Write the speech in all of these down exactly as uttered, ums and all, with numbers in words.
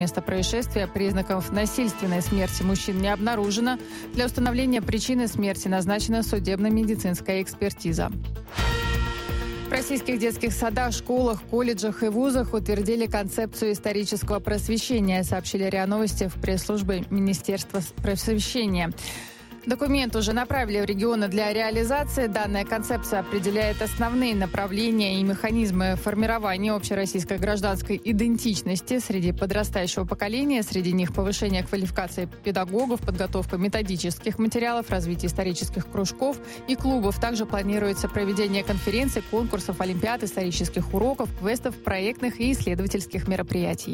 Место происшествия. Признаков насильственной смерти мужчин не обнаружено. Для установления причины смерти назначена судебно-медицинская экспертиза. В российских детских садах, школах, колледжах и вузах утвердили концепцию исторического просвещения, сообщили РИА Новости в пресс-службе Министерства просвещения. Документ уже направили в регионы для реализации. Данная концепция определяет основные направления и механизмы формирования общероссийской гражданской идентичности среди подрастающего поколения. Среди них повышение квалификации педагогов, подготовка методических материалов, развитие исторических кружков и клубов. Также планируется проведение конференций, конкурсов, олимпиад, исторических уроков, квестов, проектных и исследовательских мероприятий.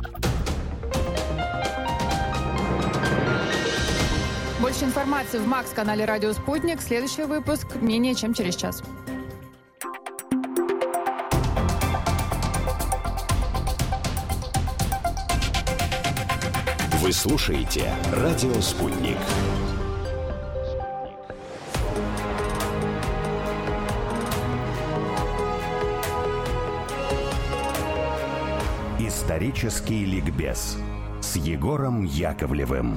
Больше информации в Макс-канале «Радио Спутник». Следующий выпуск менее чем через час. Вы слушаете «Радио Спутник». Исторический ликбез с Егором Яковлевым.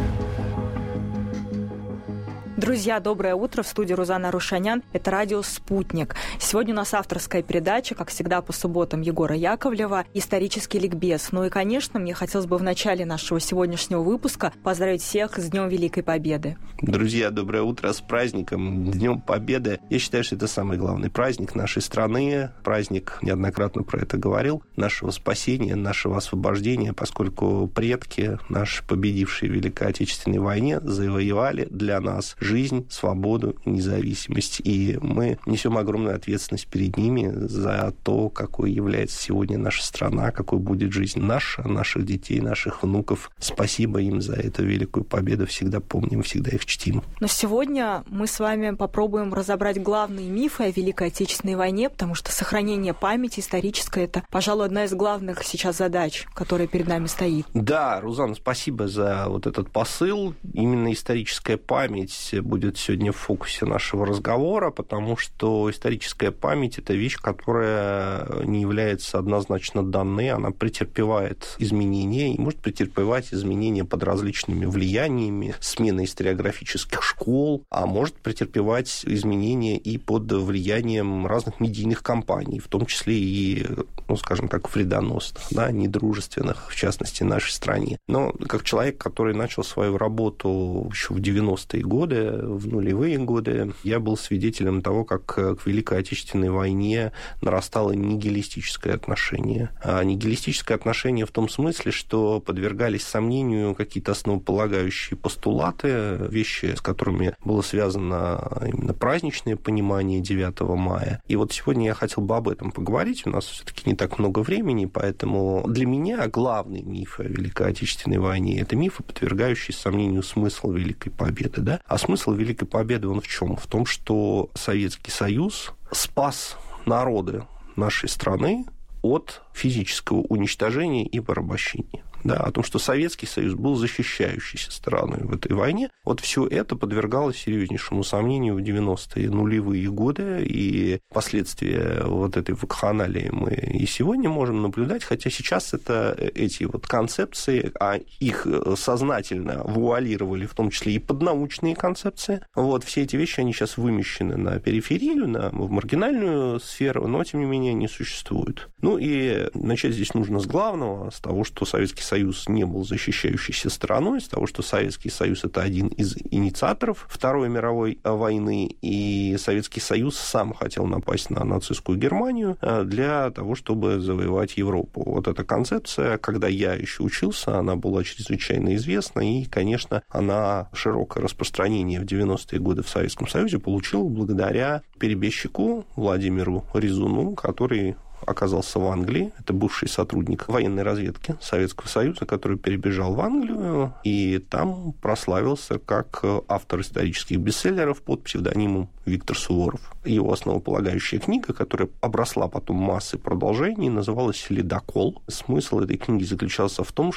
Друзья, доброе утро. В студии Рузана Рушанян. Это радио «Спутник». Сегодня у нас авторская передача, как всегда, по субботам Егора Яковлева, «Исторический ликбез». Ну и, конечно, мне хотелось бы в начале нашего сегодняшнего выпуска поздравить всех с Днем Великой Победы. Друзья, доброе утро, с праздником, Днем Победы. Я считаю, что это самый главный праздник нашей страны. Праздник, неоднократно про это говорил, нашего спасения, нашего освобождения, поскольку предки наши, победившие в Великой Отечественной войне, завоевали для нас жизнь, свободу, независимость. И мы несем огромную ответственность перед ними за то, какой является сегодня наша страна, какой будет жизнь наша, наших детей, наших внуков. Спасибо им за эту великую победу. Всегда помним, всегда их чтим. Но сегодня мы с вами попробуем разобрать главные мифы о Великой Отечественной войне, потому что сохранение памяти исторической – это, пожалуй, одна из главных сейчас задач, которая перед нами стоит. Да, Рузан, спасибо за вот этот посыл. Именно историческая память будет сегодня в фокусе нашего разговора, потому что историческая память – это вещь, которая не является однозначно данной, она претерпевает изменения и может претерпевать изменения под различными влияниями, смены историографических школ, а может претерпевать изменения и под влиянием разных медийных кампаний, в том числе и, ну, скажем так, вредоносных, да, недружественных, в частности, нашей стране. Но как человек, который начал свою работу еще в девяностые годы, в нулевые годы, я был свидетелем того, как к Великой Отечественной войне нарастало нигилистическое отношение. А нигилистическое отношение в том смысле, что подвергались сомнению какие-то основополагающие постулаты, вещи, с которыми было связано именно праздничное понимание девятого мая. И вот сегодня я хотел бы об этом поговорить. У нас все-таки не так много времени, поэтому для меня главный миф о Великой Отечественной войне – это мифы, подвергающие сомнению смысл Великой Победы. Да? А смысл Великой Победы, он в чем? В том, что Советский Союз спас народы нашей страны от физического уничтожения и порабощения. Да, о том, что Советский Союз был защищающейся стороной в этой войне. Вот все это подвергалось серьезнейшему сомнению в девяностые нулевые годы, и последствия вот этой вакханалии мы и сегодня можем наблюдать, хотя сейчас это эти вот концепции, а их сознательно вуалировали, в том числе и поднаучные концепции. Вот все эти вещи, они сейчас вымещены на периферию, на, в маргинальную сферу, но, тем не менее, они существуют. Ну и начать здесь нужно с главного, с того, что Советский Союз Союз не был защищающейся стороной, с того, что Советский Союз – это один из инициаторов Второй мировой войны, и Советский Союз сам хотел напасть на нацистскую Германию для того, чтобы завоевать Европу. Вот эта концепция, когда я еще учился, она была чрезвычайно известна, и, конечно, она широкое распространение в девяностые годы в Советском Союзе получила благодаря перебежчику Владимиру Резуну, который оказался в Англии. Это бывший сотрудник военной разведки Советского Союза, который перебежал в Англию и там прославился как автор исторических бестселлеров под псевдонимом Виктор Суворов. Его основополагающая книга, которая обросла потом массой продолжений, называлась «Ледокол». Смысл этой книги заключался в том,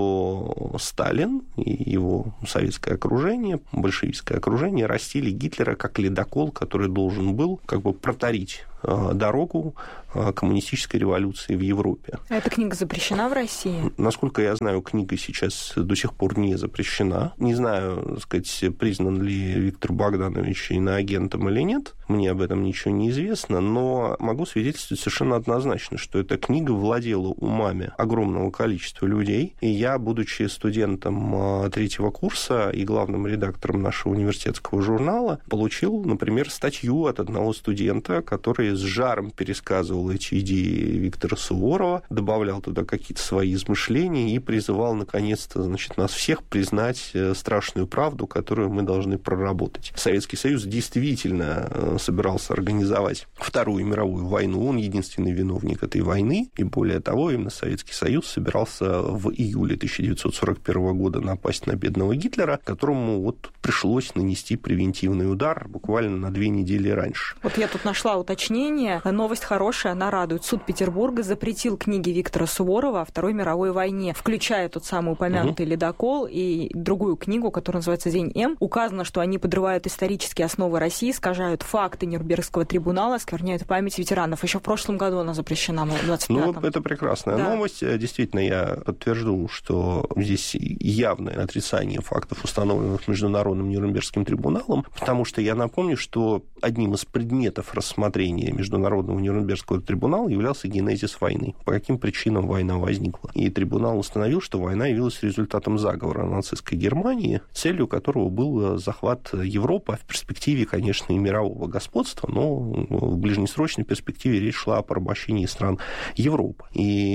что Сталин и его советское окружение, большевистское окружение, растили Гитлера как ледокол, который должен был как бы протарить дорогу коммунистической коммунистической революции в Европе. Эта книга запрещена в России? Насколько я знаю, книга сейчас до сих пор не запрещена. Не знаю, так сказать, признан ли Виктор Богданович иноагентом или нет. Мне об этом ничего не известно, но могу свидетельствовать совершенно однозначно, что эта книга владела умами огромного количества людей. И я, будучи студентом третьего курса и главным редактором нашего университетского журнала, получил, например, статью от одного студента, который с жаром пересказывал эти идеи Виктора Суворова, добавлял туда какие-то свои измышления и призывал, наконец-то, значит, нас всех признать страшную правду, которую мы должны проработать. Советский Союз действительно собирался организовать Вторую мировую войну. Он единственный виновник этой войны. И более того, именно Советский Союз собирался в июле тысяча девятьсот сорок первого года напасть на бедного Гитлера, которому вот пришлось нанести превентивный удар буквально на две недели раньше. Вот я тут нашла уточнение. Новость хорошая, она радует. Суд Петербурга запретил книги Виктора Суворова о Второй мировой войне, включая тот самый упомянутый угу. «Ледокол» и другую книгу, которая называется «День М». Указано, что они подрывают исторические основы России, искажают факты Нюрнбергского трибунала, оскверняют память ветеранов. Еще в прошлом году она запрещена, в двадцать пятом. Ну, это прекрасная да. новость. Действительно, я подтвержду, что здесь явное отрицание фактов, установленных Международным Нюрнбергским трибуналом, потому что я напомню, что одним из предметов рассмотрения Международного Нюрнбергского трибунала являлся генезис войны. По каким причинам война возникла. И трибунал установил, что война явилась результатом заговора нацистской Германии, целью которого был захват Европы, а в перспективе, конечно, и мирового господства, но в ближнесрочной перспективе речь шла о порабощении стран Европы.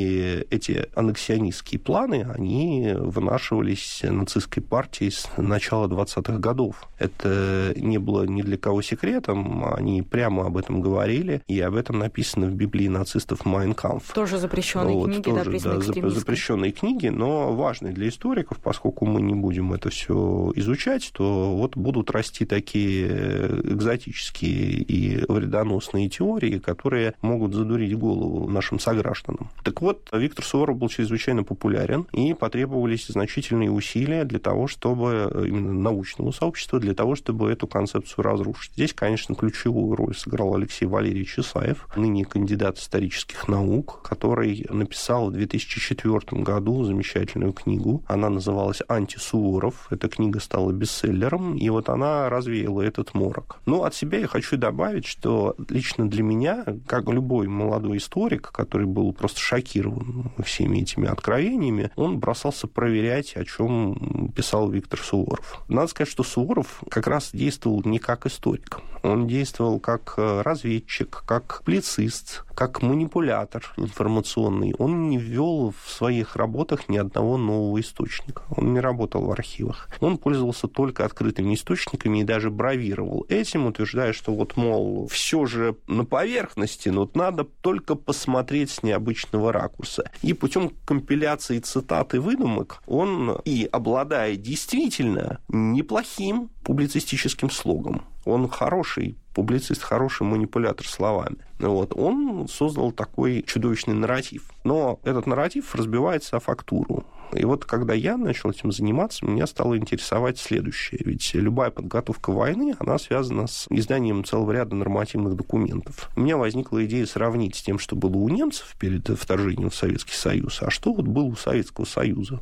И эти аннексионистские планы, они вынашивались нацистской партией с начала двадцатых годов. Это не было ни для кого секретом, они прямо об этом говорили, и об этом написано в Библии нацистов «Майн кампф». Тоже запрещенные вот, книги, тоже, да, признак да, запрещенные книги, но важные для историков, поскольку мы не будем это все изучать, то вот будут расти такие экзотические и вредоносные теории, которые могут задурить голову нашим согражданам. Так вот, Виктор Суворов был чрезвычайно популярен, и потребовались значительные усилия для того, чтобы, именно научного сообщества, для того, чтобы эту концепцию разрушить. Здесь, конечно, ключевую роль сыграл Алексей Валерьевич Исаев, ныне кандидат исторических наук, который написал в две тысячи четвёртом году замечательную книгу. Она называлась «Антисуворов». Эта книга стала бестселлером, и вот она развеяла этот морок. Но от себя я хочу добавить, что лично для меня, как любой молодой историк, который был просто шокирован всеми этими откровениями, он бросался проверять, о чем писал Виктор Суворов. Надо сказать, что Суворов как раз действовал не как историк. Он действовал как разведчик, как публицист, как манипулятор информационный. Он не ввел в своих работах ни одного нового источника. Он не работал в архивах. Он пользовался только открытыми источниками и даже бравировал этим, утверждая, что вот, мол, все же на поверхности, но надо только посмотреть с необычного ракурса. И путем компиляции цитат и выдумок он, и обладая действительно неплохим публицистическим слогом, он хороший публицист, хороший манипулятор словами. Вот. Он создал такой чудовищный нарратив. Но этот нарратив разбивается о фактуру. И вот когда я начал этим заниматься, меня стало интересовать следующее. Ведь любая подготовка войны, она связана с изданием целого ряда нормативных документов. У меня возникла идея сравнить с тем, что было у немцев перед вторжением в Советский Союз, а что вот было у Советского Союза.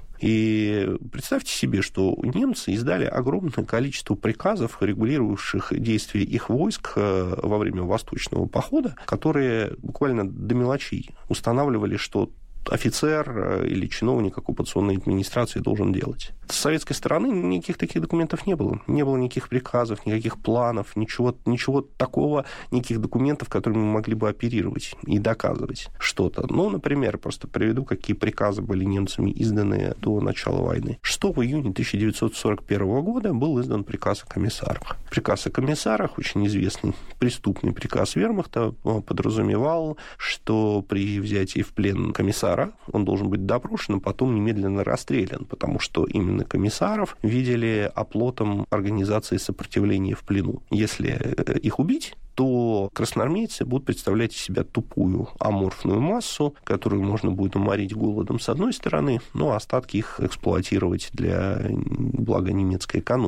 И представьте себе, что немцы издали огромное количество приказов, регулирующих действия их войск во время Восточного похода, которые буквально до мелочей устанавливали, что офицер или чиновник оккупационной администрации должен делать. С советской стороны никаких таких документов не было. Не было никаких приказов, никаких планов, ничего, ничего такого, никаких документов, которыми мы могли бы оперировать и доказывать что-то. Ну, например, просто приведу, какие приказы были немцами изданы до начала войны. шестого июня тысяча девятьсот сорок первого года был издан приказ о комиссарах. Приказ о комиссарах, очень известный преступный приказ вермахта, подразумевал, что при взятии в плен комиссара он должен быть допрошен, а потом немедленно расстрелян, потому что именно комиссаров видели оплотом организации сопротивления в плену. Если их убить, то красноармейцы будут представлять из себя тупую аморфную массу, которую можно будет уморить голодом с одной стороны, но остатки их эксплуатировать для блага немецкой экономики.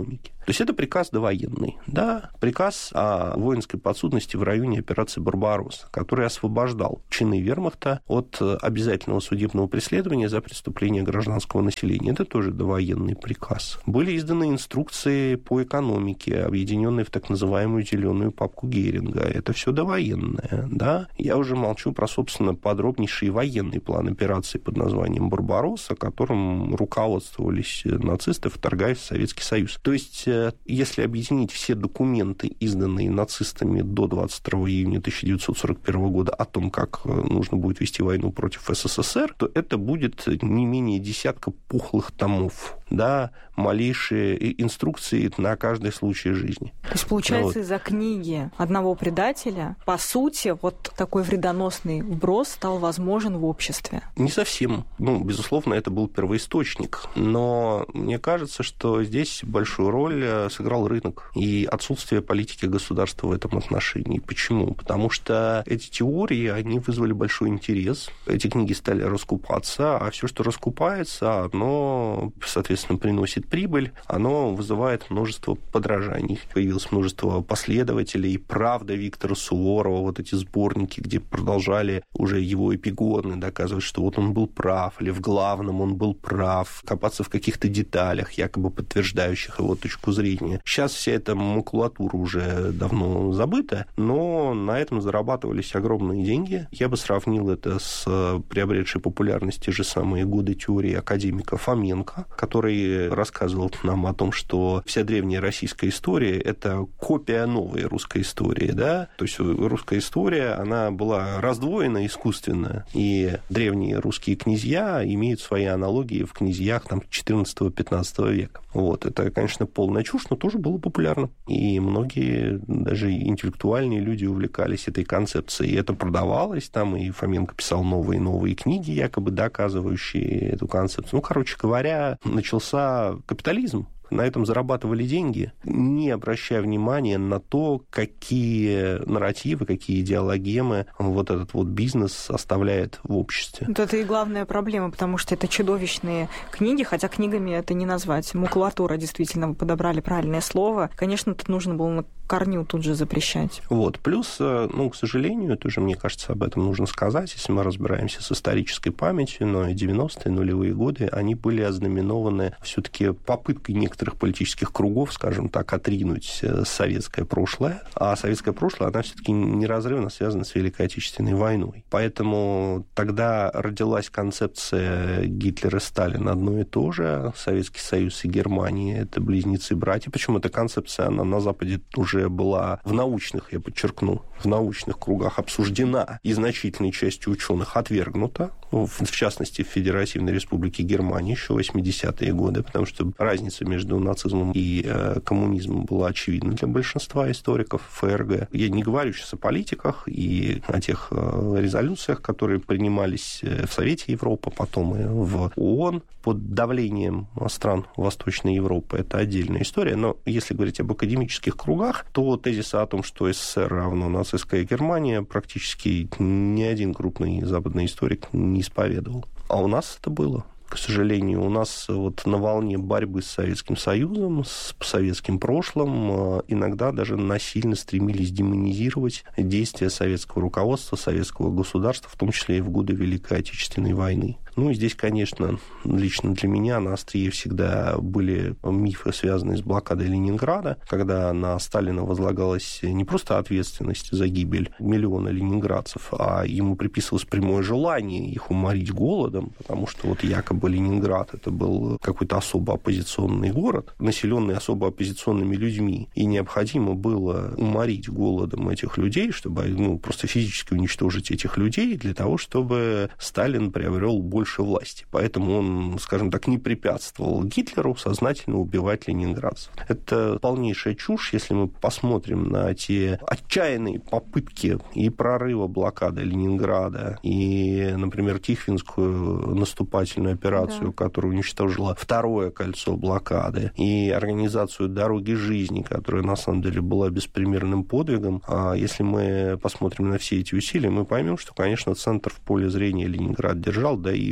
То есть это приказ довоенный, да, приказ о воинской подсудности в районе операции «Барбаросса», который освобождал чины вермахта от обязательного судебного преследования за преступления гражданского населения. Это тоже довоенный приказ. Были изданы инструкции по экономике, объединенные в так называемую «зеленую папку Геринга». Это все довоенное, да. Я уже молчу про, собственно, подробнейший военный план операции под названием «Барбаросса», которым руководствовались нацисты, вторгаясь в Советский Союз. То есть, если объединить все документы, изданные нацистами до двадцать второго июня тысяча девятьсот сорок первого года о том, как нужно будет вести войну против СССР, то это будет не менее десятка пухлых томов, да, малейшие инструкции на каждый случай жизни. То есть, получается, вот. Из-за книги одного предателя, по сути, вот такой вредоносный вброс стал возможен в обществе? Не совсем. Ну, безусловно, это был первоисточник. Но мне кажется, что здесь большую роль сыграл рынок и отсутствие политики государства в этом отношении. Почему? Потому что эти теории, они вызвали большой интерес. Эти книги стали раскупаться, а все, что раскупается, оно, соответственно, приносит прибыль, оно вызывает множество подражаний. Появилось множество последователей. «Правда» Виктора Суворова, вот эти сборники, где продолжали уже его эпигоны доказывать, что вот он был прав, или в главном он был прав, копаться в каких-то деталях, якобы подтверждающих его точку зрения. Сейчас вся эта макулатура уже давно забыта, но на этом зарабатывались огромные деньги. Я бы сравнил это с приобретшей популярность те же самые годы теории академика Фоменко, который рассказывал нам о том, что вся древняя российская история — это копия новой русской истории, да? То есть русская история, она была раздвоена искусственно, и древние русские князья имеют свои аналогии в князьях там четырнадцатого-пятнадцатого века. Вот. Это, конечно, полная чушь, но тоже было популярно. И многие, даже интеллектуальные люди увлекались этой концепцией. И это продавалось там, и Фоменко писал новые и новые книги, якобы доказывающие эту концепцию. Ну, короче говоря, начался капитализм. На этом зарабатывали деньги, не обращая внимания на то, какие нарративы, какие идеологемы вот этот вот бизнес оставляет в обществе. Вот это и главная проблема, потому что это чудовищные книги, хотя книгами это не назвать. Макулатура, действительно, вы подобрали правильное слово. Конечно, это нужно было на корню тут же запрещать. Вот. Плюс, ну, к сожалению, тоже, мне кажется, об этом нужно сказать, если мы разбираемся с исторической памятью, но и девяностые, нулевые годы, они были ознаменованы все-таки попыткой некоторых политических кругов, скажем так, отринуть советское прошлое. А советское прошлое, она все-таки неразрывно связана с Великой Отечественной войной. Поэтому тогда родилась концепция Гитлера и Сталина одно и то же. Советский Союз и Германия — это близнецы-братья. Причем эта концепция, она на Западе уже была в научных, я подчеркну, в научных кругах обсуждена и значительной частью ученых отвергнута, в частности, в Федеративной Республике Германия еще восьмидесятые годы, потому что разница между нацизмом и э, коммунизмом была очевидна для большинства историков ФРГ. Я не говорю сейчас о политиках и о тех э, резолюциях, которые принимались в Совете Европы, потом и в ООН под давлением стран Восточной Европы. Это отдельная история. Но если говорить об академических кругах, то тезисы о том, что СССР равно нацистская Германия, практически ни один крупный западный историк не исповедовал. А у нас это было. К сожалению, у нас вот на волне борьбы с Советским Союзом, с советским прошлым, иногда даже насильно стремились демонизировать действия советского руководства, советского государства, в том числе и в годы Великой Отечественной войны. Ну и здесь, конечно, лично для меня на острие всегда были мифы, связанные с блокадой Ленинграда, когда на Сталина возлагалась не просто ответственность за гибель миллиона ленинградцев, а ему приписывалось прямое желание их уморить голодом, потому что вот якобы Ленинград — это был какой-то особо оппозиционный город, населенный особо оппозиционными людьми, и необходимо было уморить голодом этих людей, чтобы, ну, просто физически уничтожить этих людей для того, чтобы Сталин приобрел больше власти. Поэтому он, скажем так, не препятствовал Гитлеру сознательно убивать ленинградцев. Это полнейшая чушь, если мы посмотрим на те отчаянные попытки и прорыва блокады Ленинграда, и, например, Тихвинскую наступательную операцию, да, которая уничтожила второе кольцо блокады, и организацию «Дороги жизни», которая, на самом деле, была беспримерным подвигом. А если мы посмотрим на все эти усилия, мы поймем, что, конечно, центр в поле зрения Ленинград держал, да и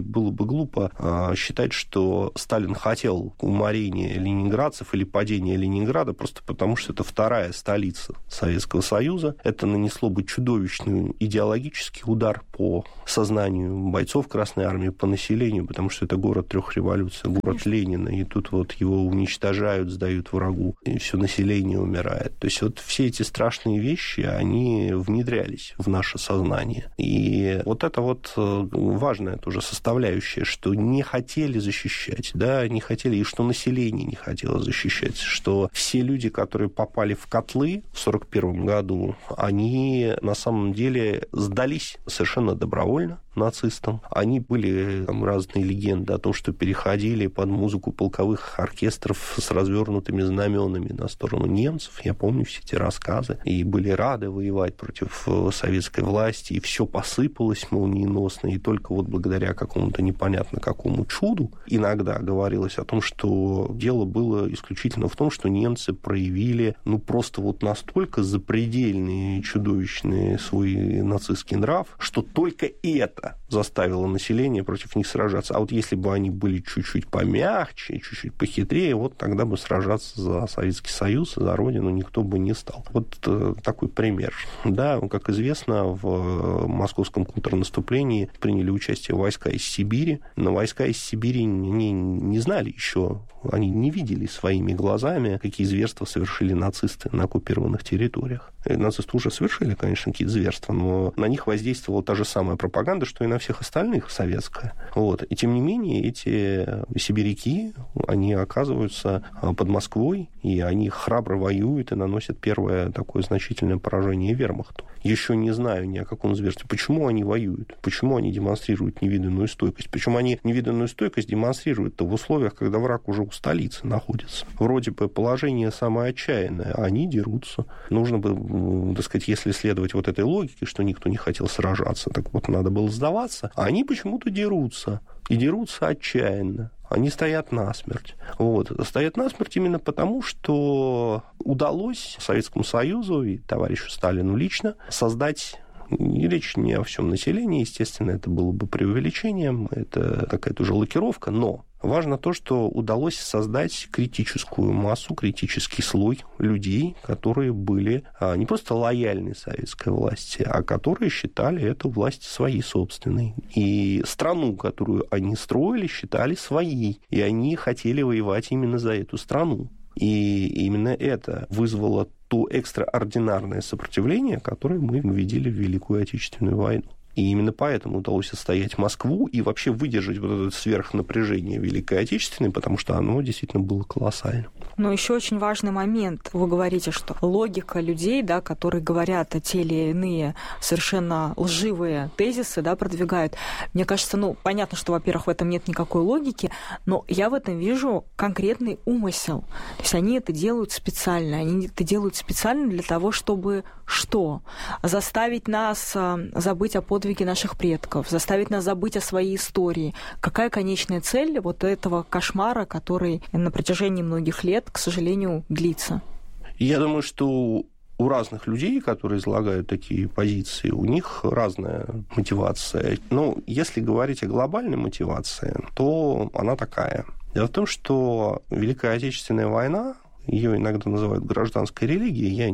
было бы глупо считать, что Сталин хотел уморения ленинградцев или падения Ленинграда просто потому, что это вторая столица Советского Союза. Это нанесло бы чудовищный идеологический удар по сознанию бойцов Красной Армии, по населению, потому что это город трех революций, город Конечно. Ленина, и тут вот его уничтожают, сдают врагу, и все население умирает. То есть вот все эти страшные вещи, они внедрялись в наше сознание. И вот это вот важная тоже составляющая, что не хотели защищать, да, не хотели, и что население не хотело защищать, что все люди, которые попали в котлы в сорок первом году, они на самом деле сдались совершенно добровольно нацистам. Они были, там разные легенды о том, что переходили под музыку полковых оркестров с развернутыми знаменами на сторону немцев. Я помню все эти рассказы. И были рады воевать против советской власти. И все посыпалось молниеносно. И только вот благодаря какому-то непонятно какому чуду иногда говорилось о том, что дело было исключительно в том, что немцы проявили ну просто вот настолько запредельный, чудовищный свой нацистский нрав, что только это заставило население против них сражаться. А вот если бы они были чуть-чуть помягче, чуть-чуть похитрее, вот тогда бы сражаться за Советский Союз, за Родину никто бы не стал. Вот э, такой пример. Да, как известно, в московском контрнаступлении приняли участие войска из Сибири, но войска из Сибири не, не знали еще, они не видели своими глазами, какие зверства совершили нацисты на оккупированных территориях. И нацисты уже совершили, конечно, какие-то зверства, но на них воздействовала та же самая пропаганда, что и на всех остальных советская. Вот. И тем не менее, эти сибиряки, они оказываются под Москвой, и они храбро воюют и наносят первое такое значительное поражение вермахту. Еще не знаю ни о каком зверстве. Почему они воюют? Почему они демонстрируют невиданную стойкость? Причем они невиданную стойкость демонстрируют-то в условиях, когда враг уже у столицы находится. Вроде бы положение самое отчаянное, а они дерутся. Нужно бы, так сказать, если следовать вот этой логике, что никто не хотел сражаться, так вот надо было сдаваться, а они почему-то дерутся. И дерутся отчаянно. Они стоят насмерть. Вот. Стоят насмерть именно потому, что удалось Советскому Союзу и товарищу Сталину лично создать... И речь не о всем населении, естественно, это было бы преувеличением, это какая-то уже лакировка, но важно то, что удалось создать критическую массу, критический слой людей, которые были не просто лояльны советской власти, а которые считали эту власть своей собственной. И страну, которую они строили, считали своей, и они хотели воевать именно за эту страну. И именно это вызвало то экстраординарное сопротивление, которое мы видели в Великую Отечественную войну. И именно поэтому удалось отстоять Москву и вообще выдержать вот это сверхнапряжение Великой Отечественной, потому что оно действительно было колоссальным. Но еще очень важный момент. Вы говорите, что логика людей, да, которые говорят те или иные совершенно лживые тезисы, да, продвигают. Мне кажется, ну, понятно, что, во-первых, в этом нет никакой логики, но я в этом вижу конкретный умысел. То есть они это делают специально. Они это делают специально для того, чтобы что? Заставить нас забыть о подвиге наших предков, заставить нас забыть о своей истории. Какая конечная цель вот этого кошмара, который на протяжении многих лет, к сожалению, длится? Я думаю, что у разных людей, которые излагают такие позиции, у них разная мотивация. Но если говорить о глобальной мотивации, то она такая. Дело в том, что Великая Отечественная война, ее иногда называют гражданской религией, я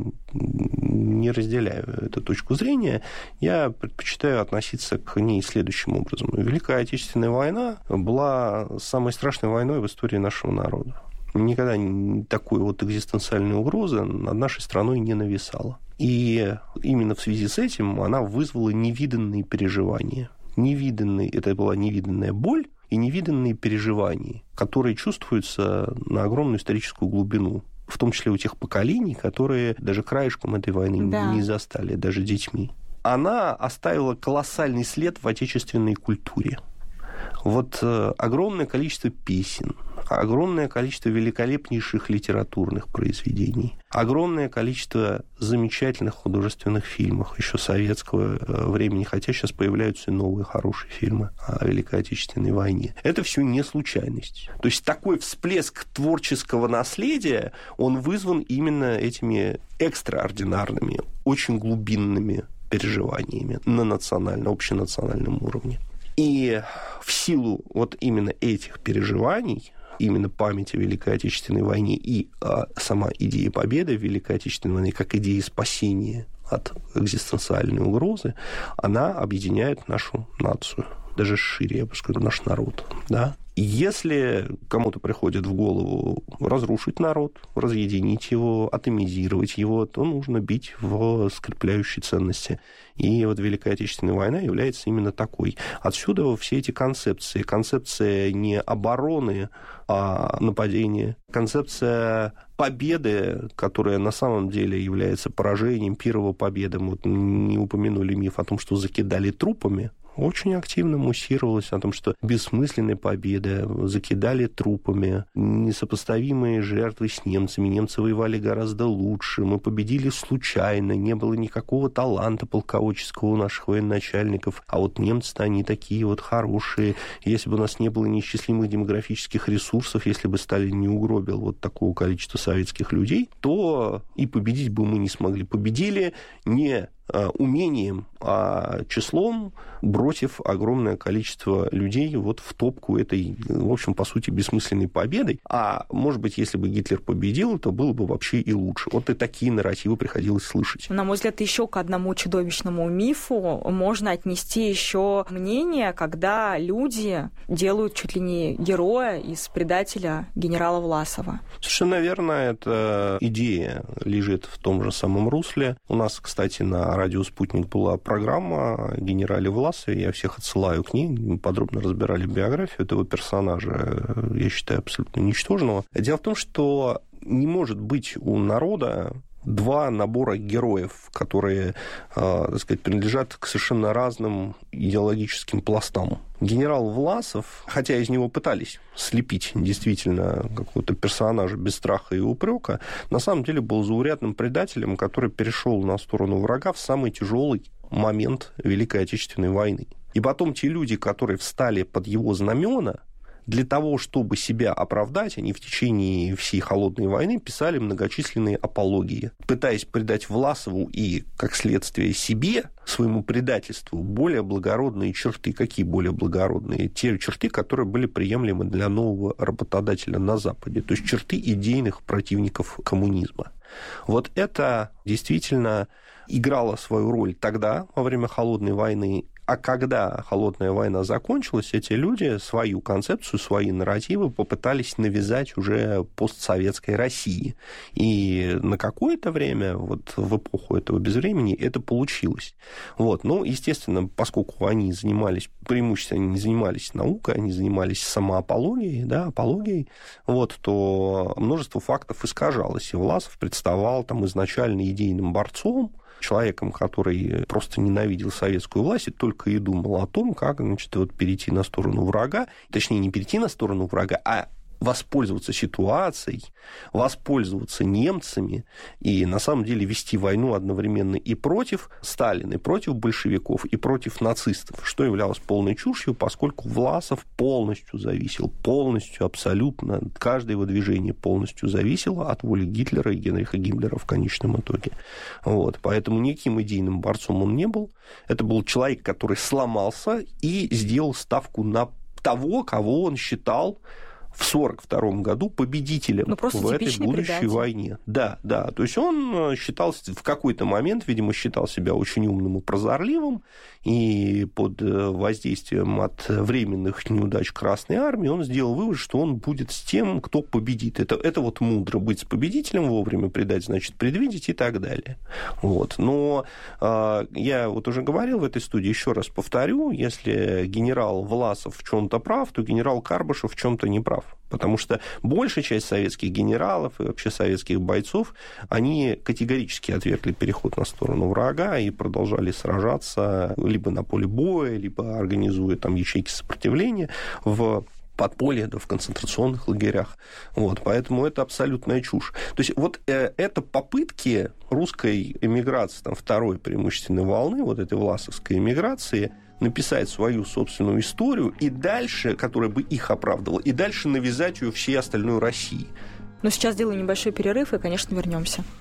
не разделяю эту точку зрения, я предпочитаю относиться к ней следующим образом. Великая Отечественная война была самой страшной войной в истории нашего народа. Никогда такой вот экзистенциальной угрозы над нашей страной не нависала. И именно в связи с этим она вызвала невиданные переживания. Невиданные, это была невиданная боль, и невиданные переживания, которые чувствуются на огромную историческую глубину, в том числе у тех поколений, которые даже краешком этой войны да. не застали, даже детьми. Она оставила колоссальный след в отечественной культуре. Вот э, огромное количество песен, огромное количество великолепнейших литературных произведений, огромное количество замечательных художественных фильмов еще советского времени, хотя сейчас появляются новые хорошие фильмы о Великой Отечественной войне. Это все не случайность. То есть такой всплеск творческого наследия, он вызван именно этими экстраординарными, очень глубинными переживаниями на национальном, общенациональном уровне. И в силу вот именно этих переживаний, именно памяти о Великой Отечественной войне и а, сама идея победы в Великой Отечественной войне, как идея спасения от экзистенциальной угрозы, она объединяет нашу нацию. Даже шире, я бы сказал, наш народ. Да? Если кому-то приходит в голову разрушить народ, разъединить его, атомизировать его, то нужно бить в скрепляющие ценности. И вот Великая Отечественная война является именно такой. Отсюда все эти концепции. Концепция не обороны, а нападения. Концепция победы, которая на самом деле является поражением первого победы. Мы вот не упомянули миф о том, что закидали трупами. Очень активно муссировалось о том, что бессмысленная победа, закидали трупами, несопоставимые жертвы с немцами, немцы воевали гораздо лучше, мы победили случайно, не было никакого таланта полководческого у наших военачальников, а вот немцы-то они такие вот хорошие, если бы у нас не было неисчислимых демографических ресурсов, если бы Сталин не угробил вот такого количества советских людей, то и победить бы мы не смогли. Победили не умением, а числом, бросив огромное количество людей вот в топку этой, в общем, по сути, бессмысленной победой. А, может быть, если бы Гитлер победил, то было бы вообще и лучше. Вот и такие нарративы приходилось слышать. На мой взгляд, еще к одному чудовищному мифу можно отнести еще мнение, когда люди делают чуть ли не героя из предателя генерала Власова. Совершенно верно. Эта идея лежит в том же самом русле. У нас, кстати, на радио «Спутник» была программа о генерале Власове. Я всех отсылаю к ней. Мы подробно разбирали биографию этого персонажа, я считаю, абсолютно ничтожного. Дело в том, что не может быть у народа два набора героев, которые, так сказать, принадлежат к совершенно разным идеологическим пластам. Генерал Власов, хотя из него пытались слепить действительно какого-то персонажа без страха и упрека, на самом деле был заурядным предателем, который перешел на сторону врага в самый тяжелый момент Великой Отечественной войны. И потом те люди, которые встали под его знамена, для того, чтобы себя оправдать, они в течение всей холодной войны писали многочисленные апологии, пытаясь придать Власову и, как следствие, себе, своему предательству, более благородные черты. Какие более благородные? Те черты, которые были приемлемы для нового работодателя на Западе, то есть черты идейных противников коммунизма. Вот это действительно играло свою роль тогда, во время холодной войны. А когда холодная война закончилась, эти люди свою концепцию, свои нарративы попытались навязать уже постсоветской России. И на какое-то время, вот в эпоху этого безвремени, это получилось. Вот. Ну, естественно, поскольку они занимались, преимущественно они не занимались наукой, они занимались самоапологией, да, апологией, вот, то множество фактов искажалось. И Власов представал там изначально идейным борцом, человеком, который просто ненавидел советскую власть и только и думал о том, как, значит, вот перейти на сторону врага, точнее, не перейти на сторону врага, а воспользоваться ситуацией, воспользоваться немцами и, на самом деле, вести войну одновременно и против Сталина, и против большевиков, и против нацистов, что являлось полной чушью, поскольку Власов полностью зависел, полностью, абсолютно, каждое его движение полностью зависело от воли Гитлера и Генриха Гиммлера в конечном итоге. Вот. Поэтому никаким идейным борцом он не был. Это был человек, который сломался и сделал ставку на того, кого он считал в сорок втором году победителем ну, в этой будущей предатель. войне. Да, да. То есть он считался, в какой-то момент, видимо, считал себя очень умным и прозорливым, и под воздействием от временных неудач Красной Армии он сделал вывод, что он будет с тем, кто победит. Это, это вот мудро быть с победителем, вовремя предать, значит, предвидеть и так далее. Вот. Но э, я вот уже говорил в этой студии, еще раз повторю, если генерал Власов в чем-то прав, то генерал Карбышев в чем-то не прав. Потому что большая часть советских генералов и вообще советских бойцов, они категорически отвергли переход на сторону врага и продолжали сражаться либо на поле боя, либо организуя там ячейки сопротивления в подполье, да, в концентрационных лагерях. Вот, поэтому это абсолютная чушь. То есть вот э, это попытки русской эмиграции, там, второй преимущественной волны, вот этой власовской эмиграции, написать свою собственную историю и дальше, которая бы их оправдывала, и дальше навязать ее всей остальной России. Но сейчас сделаем небольшой перерыв и, конечно, вернемся.